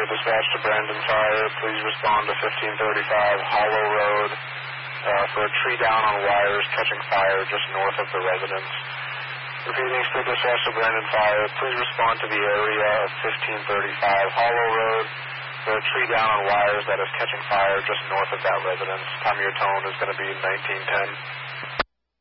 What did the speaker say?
dispatch to Brandon Fire. Please respond to 1535 Hollow Road for a tree down on wires catching fire just north of the residence. Repeating, state dispatch to Brandon Fire. Please respond to the area of 1535 Hollow Road for a tree down on wires that is catching fire just north of that residence. Time of your tone is going to be 1910.